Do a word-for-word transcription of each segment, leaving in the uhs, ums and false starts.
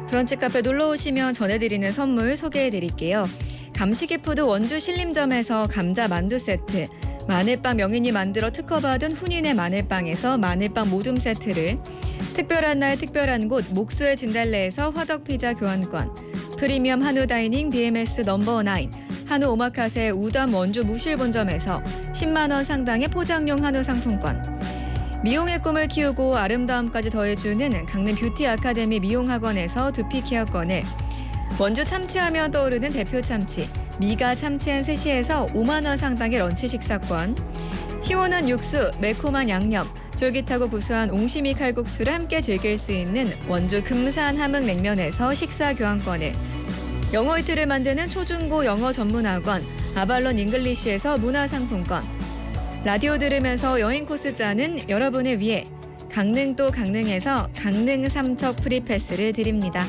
브런치 카페 놀러 오시면 전해드리는 선물 소개해드릴게요. 감시기푸드 원주 신림점에서 감자 만두 세트, 마늘빵 명인이 만들어 특허받은 훈인의 마늘빵에서 마늘빵 모둠 세트를, 특별한 날 특별한 곳 목수의 진달래에서 화덕피자 교환권, 프리미엄 한우 다이닝 비엠에스 넘버나인, 한우 오마카세 우담 원주 무실본점에서 십만 원 상당의 포장용 한우 상품권, 미용의 꿈을 키우고 아름다움까지 더해주는 강릉 뷰티 아카데미 미용학원에서 두피 케어권을, 원주 참치하면 떠오르는 대표 참치 미가 참치앤 스시에서 오만 원 상당의 런치 식사권, 시원한 육수, 매콤한 양념, 쫄깃하고 구수한 옹심이 칼국수를 함께 즐길 수 있는 원주 금산 함흥냉면에서 식사 교환권을, 영어 이틀을 만드는 초중고 영어 전문학원 아발론 잉글리시에서 문화상품권, 라디오 들으면서 여행 코스 짜는 여러분을 위해 강릉도 강릉에서 강릉 삼척 프리패스를 드립니다.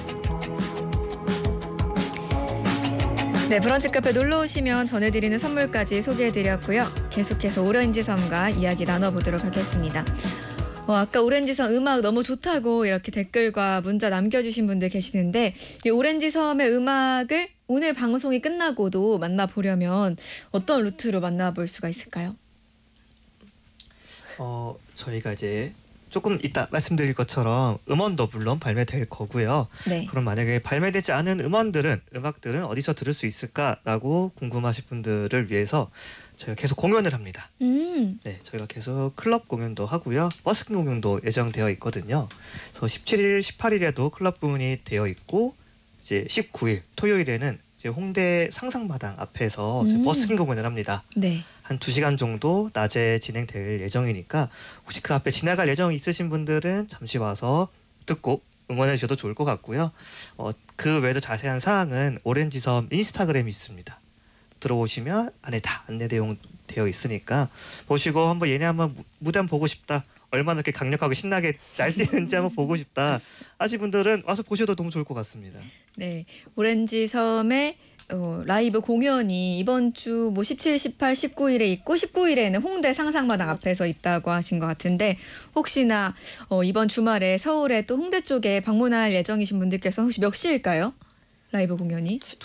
네, 브런치 카페 놀러 오시면 전해드리는 선물까지 소개해드렸고요. 계속해서 오렌지 섬과 이야기 나눠보도록 하겠습니다. 어, 아까 오렌지 섬 음악 너무 좋다고 이렇게 댓글과 문자 남겨주신 분들 계시는데, 이 오렌지 섬의 음악을 오늘 방송이 끝나고도 만나보려면 어떤 루트로 만나볼 수가 있을까요? 어, 저희가 이제 조금 이따 말씀드릴 것처럼 음원도 물론 발매될 거고요. 네. 그럼 만약에 발매되지 않은 음원들은, 음악들은 어디서 들을 수 있을까라고 궁금하신 분들을 위해서 저희가 계속 공연을 합니다. 음. 네, 저희가 계속 클럽 공연도 하고요. 버스킹 공연도 예정되어 있거든요. 그래서 십칠 일, 십팔 일에도 클럽 공연이 되어 있고, 이제 십구 일 토요일에는 이제 홍대 상상마당 앞에서 음. 버스킹 공연을 합니다. 네. 한 두 시간 정도 낮에 진행될 예정이니까 혹시 그 앞에 지나갈 예정이 있으신 분들은 잠시 와서 듣고 응원해 주셔도 좋을 것 같고요. 어, 그 외에도 자세한 사항은 오렌지섬 인스타그램이 있습니다. 들어오시면 안에 다 안내 내용 되어 있으니까 보시고 한번 얘네 한번 무대 한번 보고 싶다, 얼마나 이렇게 강력하고 신나게 날뛰는지 한번 보고 싶다 하신 분들은 와서 보셔도 너무 좋을 것 같습니다. 네, 오렌지 섬의 어, 라이브 공연이 이번 주 뭐 십칠, 십팔, 십구 일에 있고, 십구 일에는 홍대 상상마당 앞에서 있다고 하신 것 같은데, 혹시나 어, 이번 주말에 서울에 또 홍대 쪽에 방문할 예정이신 분들께서 혹시 몇 시일까요? 라이브 공연이?